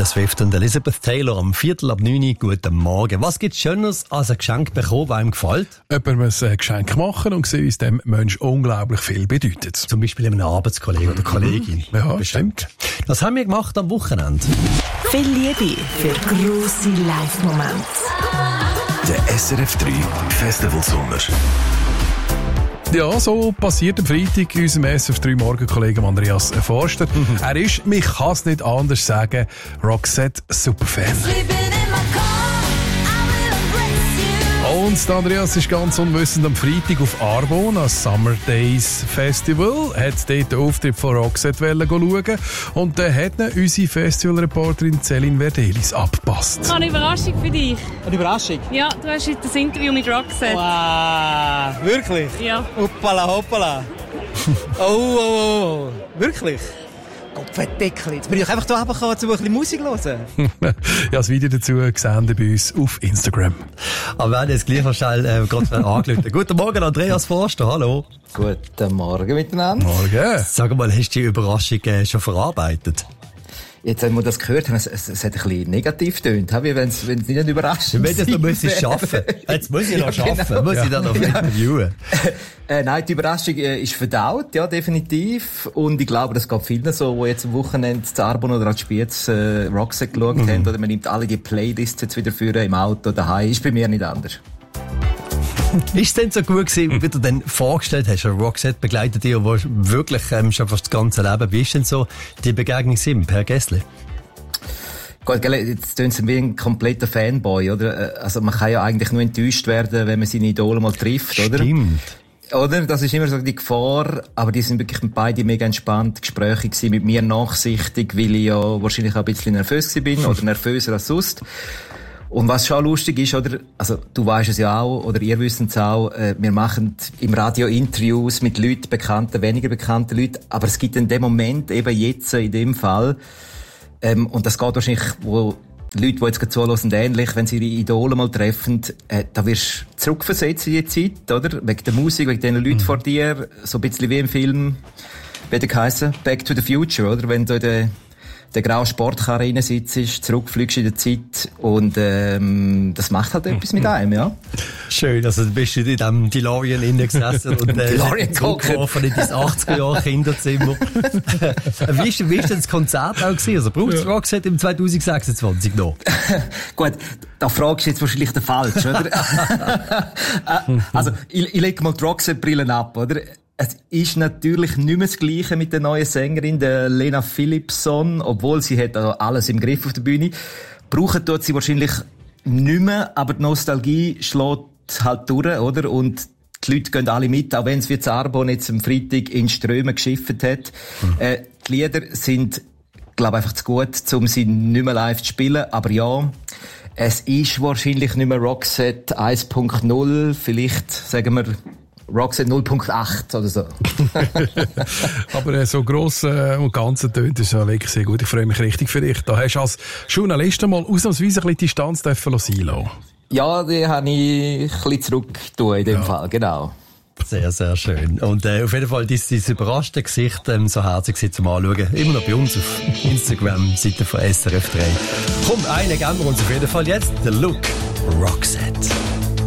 Taylor Swift und Elizabeth Taylor am 8:45. Guten Morgen. Was gibt's Schöneres als ein Geschenk bekommen, das einem gefällt? Jemandem ein Geschenk machen und sehen, wie es dem Mensch unglaublich viel bedeutet. Zum Beispiel einem Arbeitskollegen oder Kollegin. Ja, stimmt. Das haben wir gemacht am Wochenende. Viel Liebe für grosse Live-Momente. Der SRF 3 Festival Sommer. Ja, so passiert am Freitag unserem SF3 Morgen-Kollegen Andreas Forster. Er ist, ich kann es nicht anders sagen, Roxette-Superfan. Und der Andreas ist ganz unwissend am Freitag auf Arbon, am Summer Days Festival, hat dort den Auftritt von Roxette schauen und dann hat ihn unsere Festivalreporterin Céline Verdelis abgepasst. Ich habe eine Überraschung für dich. Eine Überraschung? Ja, du hast heute das Interview mit Roxette. Wow, wirklich? Ja. Hoppala, hoppala. Oh. Wirklich? Gottverdeckel. Jetzt bin ich einfach da gekommen, um ein bisschen Musik zu hören. Ja, das Video dazu sehen wir bei uns auf Instagram. Aber wir haben jetzt gleich mal schnell gerade angerufen. Guten Morgen, Andreas Forster, hallo. Guten Morgen miteinander. Morgen. Sag mal, hast du die Überraschung schon verarbeitet? Jetzt, wenn wir das gehört haben, es hat ein bisschen negativ tönt, wie wenn es nicht überrascht ist. Wenn du es schaffen. Jetzt muss ich noch schaffen, genau. muss ich dann noch interviewen. Nein, die Überraschung ist verdaut, ja, definitiv. Und ich glaube, das geht vielen so, die jetzt am Wochenende zu Arbon oder an Spiez Roxette geschaut haben, oder man nimmt alle die Playlists jetzt wieder führen, im Auto, daheim. Ist bei mir nicht anders. Ist es denn so gut gewesen, wie du dann vorgestellt hast? Roxette begleitet dich wirklich schon fast das ganze Leben. Wie ist denn so die Begegnung per Gässli? Gut, gell, jetzt tun sie wie ein kompletter Fanboy, oder? Also man kann ja eigentlich nur enttäuscht werden, wenn man seine Idole mal trifft, oder? Stimmt. Oder? Das ist immer so die Gefahr, aber die sind wirklich beide mega entspannt, Gespräche gewesen, mit mir nachsichtig, weil ich ja wahrscheinlich auch ein bisschen nervös bin oder nervöser als sonst. Und was schon lustig ist, oder? Also, du weisst es ja auch, oder ihr wisst es auch, wir machen im Radio Interviews mit Leuten, bekannten, weniger bekannten Leuten, aber es gibt in dem Moment, eben jetzt in dem Fall, und das geht wahrscheinlich, wo Leute, die jetzt gerade zuhören, ähnlich, wenn sie ihre Idole mal treffen, da wirst du zurückversetzt in die Zeit, oder? Wegen der Musik, wegen den Leuten vor dir, so ein bisschen wie im Film, wie der geheissen, Back to the Future, oder? Wenn du in der grauen Sportkarre rein sitzt, zurückfliegst in der Zeit und das macht halt etwas mit einem, ja. Schön, also du bist in diesem DeLorean gesessen und zurückgeworfen in dein 80er-Jahre-Kinderzimmer. Wie ist denn das Konzert auch gewesen? Also braucht es Roxette im 2026 noch? Gut, da fragst du jetzt wahrscheinlich den Falsch, oder? Also, ich lege mal die Roxette-Brillen ab, oder? Es ist natürlich nicht mehr das Gleiche mit der neuen Sängerin, der Lena Philipsson, obwohl sie hat alles im Griff auf der Bühne. Brauchen tut sie wahrscheinlich nicht mehr, aber die Nostalgie schlägt halt durch, oder? Und die Leute gehen alle mit, auch wenn es wie Arbon jetzt am Freitag in Strömen geschifft hat. Die Lieder sind, glaube ich, einfach zu gut, um sie nicht mehr live zu spielen, aber ja, es ist wahrscheinlich nicht mehr Roxette 1.0, vielleicht, sagen wir, Roxette 0.8 oder so. Aber so gross und ganz tönt ist ja wirklich sehr gut. Ich freue mich richtig für dich. Da hast du als Journalist mal ausnahmsweise ein bisschen Distanz sein lassen. Ja, die habe ich ein bisschen zurückgetan in dem Fall, genau. Sehr, sehr schön. Und auf jeden Fall dieses überraschte Gesicht so herzig zum Anschauen. Immer noch bei uns auf Instagram-Seite von SRF 3. Komm, einen geben wir uns auf jeden Fall jetzt. The Look Roxette.